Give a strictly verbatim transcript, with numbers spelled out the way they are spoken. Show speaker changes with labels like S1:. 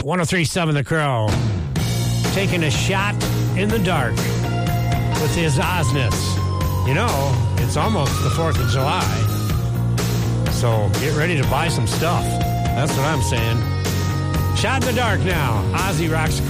S1: one oh three point seven The Crow. Taking a shot in the dark with his Osnitz. You know, it's almost the fourth of July. So get ready to buy some stuff. That's what I'm saying. Shot in the dark now. Ozzy rocks